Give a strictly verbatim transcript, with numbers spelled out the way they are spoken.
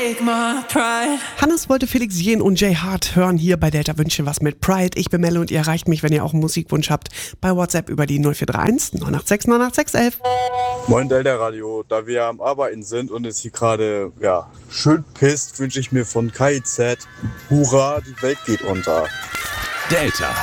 Hannes wollte Felix Jähn und Jay Hart hören hier bei Delta Wünsche was mit Pride. Ich bin Melle und ihr erreicht mich, wenn ihr auch einen Musikwunsch habt, bei WhatsApp über die null vier drei eins neun acht sechs neun acht sechs eins eins. Moin Delta Radio, da wir am Arbeiten sind und es hier gerade ja, schön pisst, wünsche ich mir von K I Z Hurra, die Welt geht unter. Delta.